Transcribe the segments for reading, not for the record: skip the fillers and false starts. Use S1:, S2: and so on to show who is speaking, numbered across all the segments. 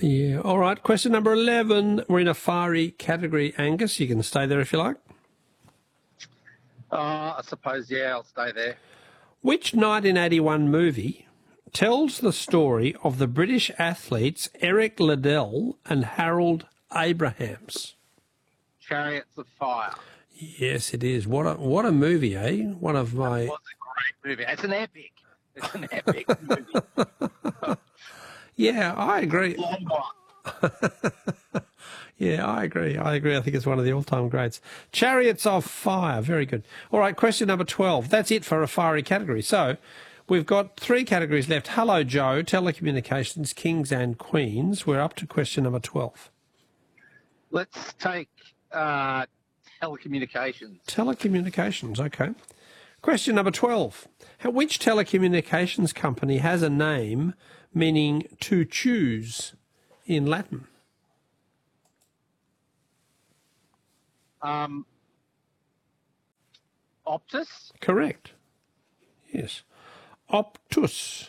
S1: Yeah. All right. Question number 11. We're in a fiery category, Angus. You can stay there if you like.
S2: I suppose, yeah, I'll stay there.
S1: Which 1981 movie tells the story of the British athletes Eric Liddell and Harold Abrahams?
S2: Chariots of Fire.
S1: Yes, it is. What a movie, eh? One of my...
S2: It was a great movie. It's an epic. It's an epic movie.
S1: Yeah, I agree.
S2: Long one.
S1: Yeah, I agree. I think it's one of the all-time greats. Chariots of Fire. Very good. All right, question number 12. That's it for a fiery category. So we've got 3 categories left. Hello, Joe, telecommunications, kings and queens. We're up to question number 12.
S2: Let's take telecommunications.
S1: Telecommunications, okay. Question number 12. Which telecommunications company has a name meaning to choose in Latin?
S2: Optus?
S1: Correct. Yes. Optus.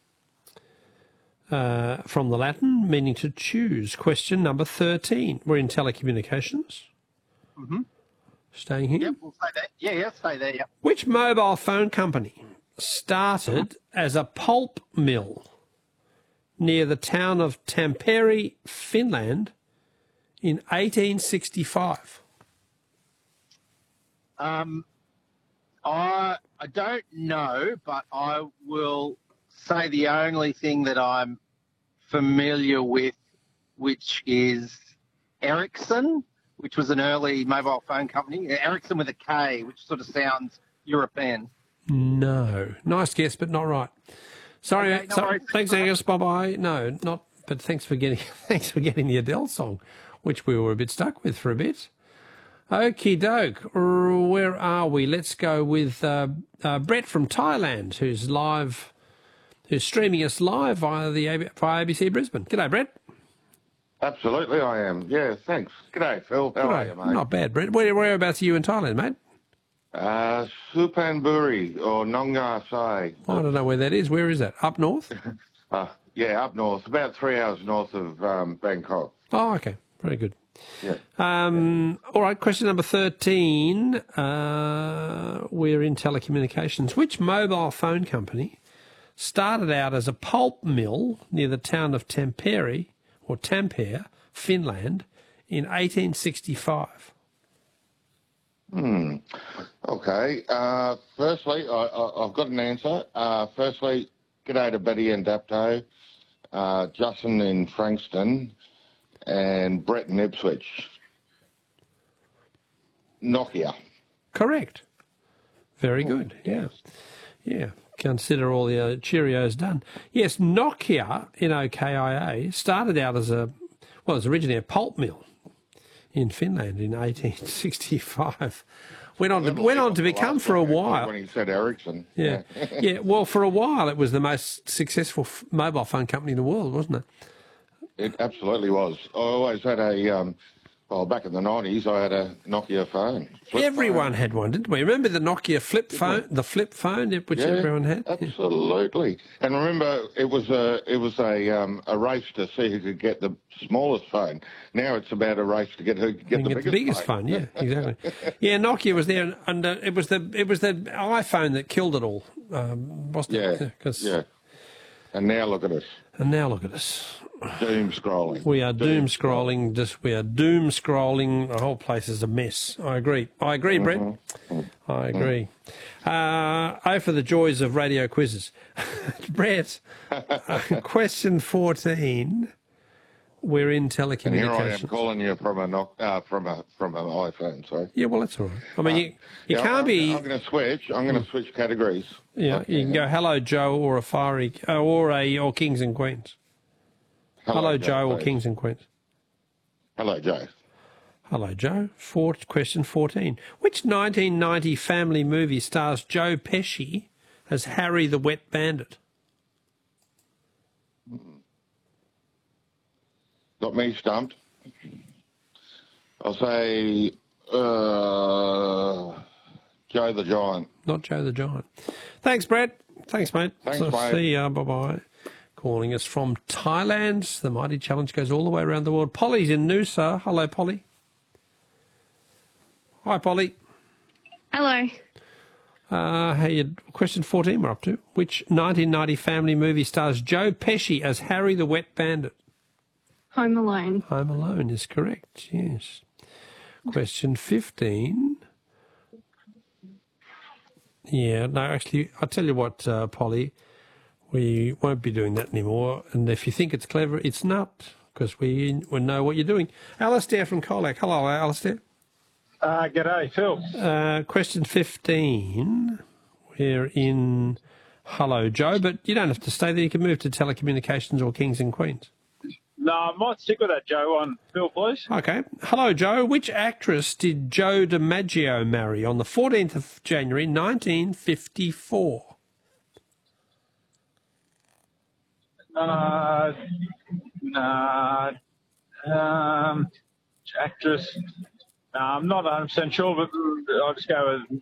S1: From the Latin, meaning to choose. Question number 13. We're in telecommunications.
S2: Mm-hmm.
S1: Staying here?
S2: Yep, we'll stay there. Yeah, stay there, yep.
S1: Which mobile phone company started as a pulp mill near the town of Tampere, Finland, in 1865?
S2: I don't know, but I will say the only thing that I'm familiar with, which is Ericsson, which was an early mobile phone company. Ericsson with a K, which sort of sounds European.
S1: No. Nice guess, but not right. Sorry,
S2: Okay, no
S1: sorry.
S2: worries.
S1: Thanks, Angus. Bye-bye. No, not. But thanks for getting the Adele song, which we were a bit stuck with for a bit. Okie doke. Where are we? Let's go with Brett from Thailand, who's streaming us live via ABC Brisbane. G'day, Brett.
S3: Absolutely, I am. Yeah, thanks. G'day, Phil. How are you, mate?
S1: Not bad, Brett. Whereabouts are you in Thailand, mate?
S3: Suphanburi or Nong Nga Sai.
S1: I don't know where that is. Where is that? Up north?
S3: Yeah, up north, about 3 hours north of Bangkok.
S1: Oh, okay. Very good.
S3: Yeah.
S1: All right, question number 13. We're in telecommunications. Which mobile phone company started out as a pulp mill near the town of Tampere, Finland, in 1865?
S3: Okay. Firstly, I've got an answer. Firstly, g'day to Betty and Dapto, Justin in Frankston, and Brett in Ipswich. Nokia.
S1: Correct. Very good. Yeah. Yeah. Consider all the Cheerios done. Yes, Nokia, N-O-K-I-A, started out as it was originally a pulp mill in Finland in 1865. Went on to become for a while.
S3: When he said Ericsson.
S1: Yeah. Yeah. Well, for a while, it was the most successful mobile phone company in the world, wasn't it?
S3: It absolutely was. I always had back in the 90s, I had a Nokia phone.
S1: Everyone had one, didn't we? Remember the Nokia flip phone, which everyone had?
S3: Absolutely. And remember, it was a race to see who could get the smallest phone. Now it's about a race to get who could get the biggest phone.
S1: Yeah, exactly. Yeah, Nokia was there, and it was the iPhone that killed it all, wasn't it?
S3: Yeah. And now look at us.
S1: Doom scrolling. We are doom scrolling. The whole place is a mess. I agree, Brett. I agree. For the joys of radio quizzes. Brett, question 14. We're in telecommunications. And
S3: here I am calling you from an iPhone. Sorry.
S1: Yeah, well, that's all right. I mean, you can't be.
S3: I'm going to switch. I'm going to switch categories.
S1: Yeah, you can go hello Joe or a fiery or kings and queens. Hello Joe or kings and queens.
S3: Hello Joe.
S1: Hello Joe. Question 14. Which 1990 family movie stars Joe Pesci as Harry the Wet Bandit?
S3: Got me stumped. I'll say Joe the Giant.
S1: Not Joe the Giant. Thanks, Brett. Thanks, mate.
S3: Thanks, mate.
S1: See ya. Bye-bye. calling us from Thailand. The Mighty Challenge goes all the way around the world. Polly's in Noosa. Hello, Polly. Hi, Polly.
S4: Hello.
S1: Question 14 we're up to. Which 1990 family movie stars Joe Pesci as Harry the Wet Bandit?
S4: Home Alone.
S1: Home Alone is correct, yes. Question 15. Yeah, no, actually, I'll tell you what, Polly, we won't be doing that anymore. And if you think it's clever, it's not, because we know what you're doing. Alistair from Colac. Hello, Alistair.
S5: G'day, Phil.
S1: Question 15. We're in Hello, Joe, but you don't have to stay there. You can move to telecommunications or Kings and Queens.
S5: No, I might stick with that, Joe, on Phil, please.
S1: Okay. Hello, Joe. Which actress did Joe DiMaggio marry on the 14th of January, 1954?
S5: Actress. No, I'm not 100% sure, but I'll just go with